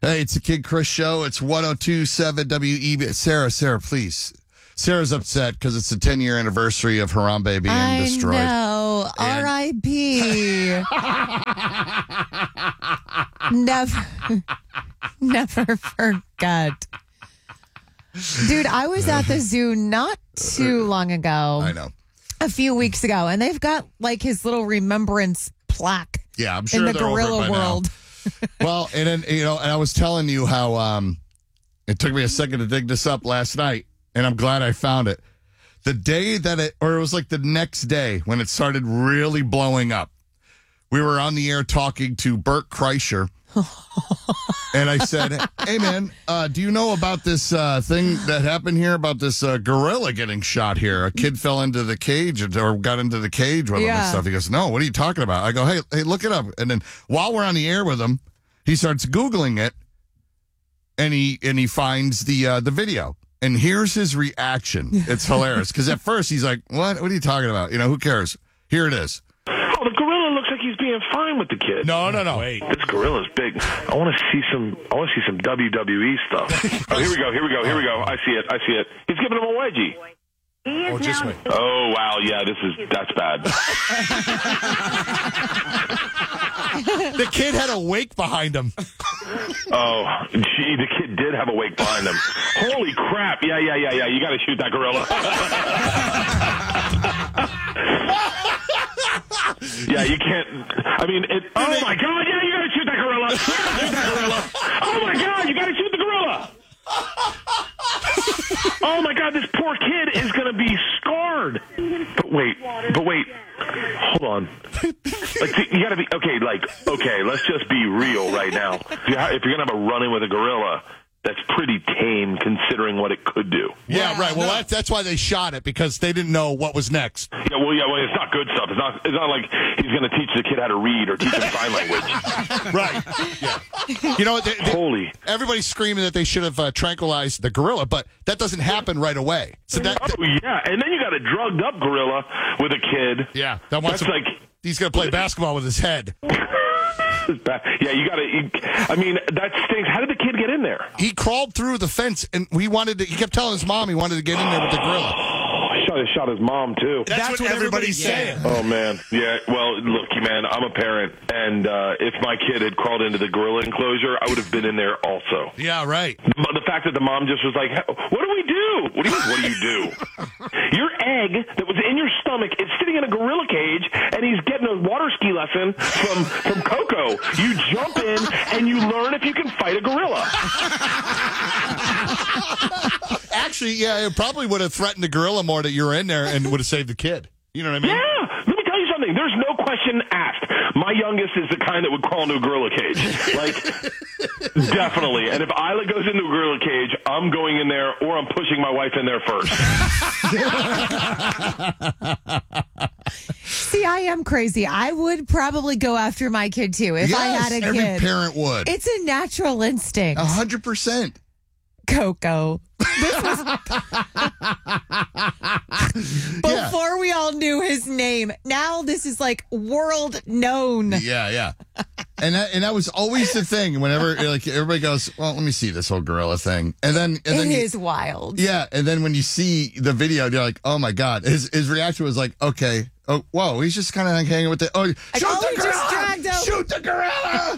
Hey, it's the Kid Chris Show. It's 102.7 WEB. Sarah, please. Sarah's upset because it's the 10-year anniversary of Harambe being destroyed. I know. R.I.P. Never forget. Dude, I was at the zoo not too long ago. I know. A few weeks ago, and they've got like his little remembrance plaque. Yeah, I'm sure in the they're gorilla over it by world. Now. Well, and then and I was telling you how it took me a second to dig this up last night, and I'm glad I found it. The day that it was like the next day when it started really blowing up. We were on the air talking to Bert Kreischer, and I said, "Hey man, do you know about this thing that happened here about this gorilla getting shot here? A kid fell into the cage or got into the cage with him and stuff." He goes, "No, what are you talking about?" I go, "Hey, look it up." And then while we're on the air with him, he starts Googling it, and he finds the video. And here's his reaction. It's hilarious because at first he's like, "What? What are you talking about? Who cares?" Here it is. Oh, the gorilla looks like he's being fine with the kid. No. Wait. This gorilla's big. I want to see some WWE stuff. Oh, here we go. I see it. He's giving him a wedgie. Oh, just wait. Oh, wow. Yeah, that's bad. The kid had a wake behind him. Oh, gee, the kid did have a wake behind him. Holy crap. Yeah. You got to shoot that gorilla. Yeah, you can't. I mean, oh my God! Yeah, you gotta shoot that gorilla. Oh my God! You gotta shoot the gorilla. Oh my God! This poor kid is gonna be scarred. But wait. Hold on. Like, you gotta be okay. Let's just be real right now. If you're gonna have a run-in with a gorilla, that's pretty tame considering what it could do. Yeah, right. Well, that's wwhy they shot it, because they didn't know what was next. Yeah, well, it's not good stuff. It's not like he's going to teach the kid how to read or teach him sign language. Right. Yeah. You know, Holy. Everybody's screaming that they should have tranquilized the gorilla, but that doesn't happen right away. So yeah, and then you got a drugged up gorilla with a kid. Yeah, he's going to play basketball with his head. Yeah, you got to. I mean, that stinks. How did the kid get in there? He crawled through the fence, and he kept telling his mom he wanted to get in there with the gorilla. He shot his mom, too. That's what everybody's saying. Oh, man. Yeah, well, look, man, I'm a parent, and if my kid had crawled into the gorilla enclosure, I would have been in there also. Yeah, right. The fact that the mom just was like, what do we do? What do you do? Your egg that was in your stomach is sitting in a gorilla cage, and he's getting a water ski lesson from Coco. You jump in, and you learn if you can fight a gorilla. Actually, yeah, it probably would have threatened the gorilla more that you were in there and would have saved the kid. You know what I mean? Yeah. Let me tell you something. There's no question asked. My youngest is the kind that would crawl into a gorilla cage. Like, definitely. And if Isla goes into a gorilla cage, I'm going in there, or I'm pushing my wife in there first. See, I am crazy. I would probably go after my kid, too, if I had a kid. Every parent would. It's a natural instinct. 100%. Coco. Before we all knew his name. Now this is like world known. Yeah. And that was always the thing. Whenever everybody goes, well, let me see this whole gorilla thing, and then it is wild. Yeah, and then when you see the video, you're like, oh my God. His reaction was like, okay, oh whoa, he's just kind of like hanging with the shoot the gorilla.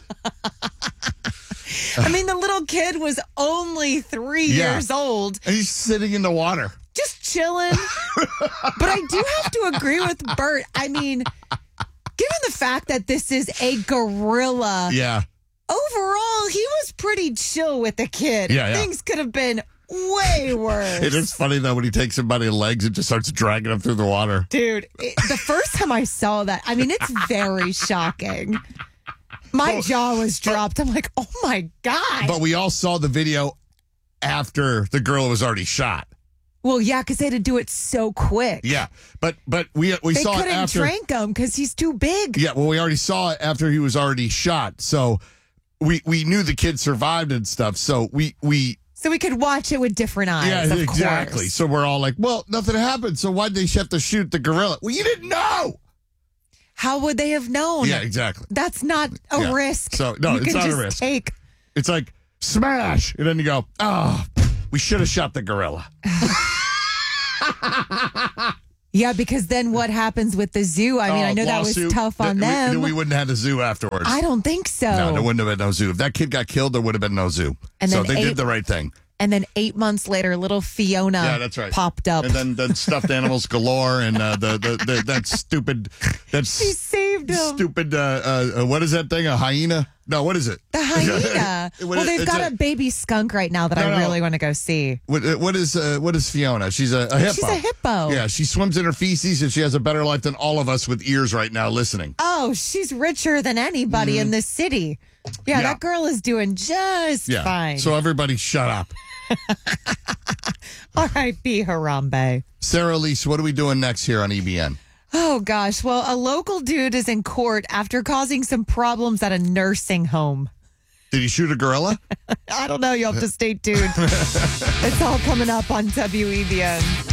I mean, the little kid was only 3 years old. And he's sitting in the water. Just chilling. But I do have to agree with Bert. I mean, given the fact that this is a gorilla. Yeah. Overall, he was pretty chill with the kid. Yeah. Things could have been way worse. It is funny, though, when he takes him by the legs and just starts dragging him through the water. Dude, the first time I saw that, I mean, it's very shocking. My jaw was dropped. I'm like, oh, my God. But we all saw the video after the girl was already shot. Well, yeah, because they had to do it so quick. Yeah, but we saw it after. They couldn't trank him because he's too big. Yeah, well, we already saw it after he was already shot. So we knew the kid survived and stuff. So we could watch it with different eyes. Yeah, exactly. Course. So we're all like, well, nothing happened. So why'd they have to shoot the gorilla? Well, you didn't know. How would they have known? Yeah, exactly. That's not a risk. So no, it's not a risk. Take. It's like smash. And then you go, oh, we should have shot the gorilla. Yeah, because then what happens with the zoo? I mean, I know that was lawsuit. tough on them. We wouldn't have had a zoo afterwards. I don't think so. No, there wouldn't have been no zoo. If that kid got killed, there would have been no zoo. And so then they did the right thing. And then 8 months later, little Fiona That's right. popped up. And then stuffed animals galore and that stupid, She saved him. stupid, what is that thing? A hyena? No, what is it? The hyena. Well, they've It's got a baby skunk right now that No, I no. really want to go see. What is Fiona? She's a hippo. She's a hippo. Yeah, she swims in her feces and she has a better life than all of us with ears right now listening. Oh, she's richer than anybody in this city. Yeah, that girl is doing just Yeah. fine. So everybody shut up. R.I.P. Harambe. Sarah Elise, what are we doing next here on EBN? Oh, gosh. Well, a local dude is in court after causing some problems at a nursing home. Did he shoot a gorilla? I don't know. You'll have to stay tuned. It's all coming up on WEBN.